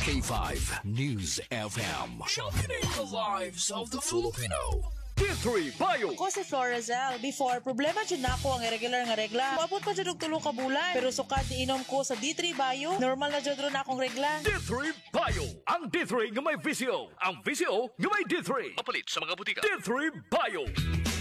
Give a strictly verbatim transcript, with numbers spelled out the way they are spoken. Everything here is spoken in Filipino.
K five News F M. Championing the lives of the Filipino. D three Bio. Ako si Florazel. Before, problema dyan na ako ang irregular nga regla. Maabot pa dyan og tulo ka bulan. Pero sukad inom ko sa D three Bio, normal na dyan na akong regla. D three Bio. Ang D three nga may V C O. Ang V C O nga may D three. Mapalit sa mga butika. D three Bio.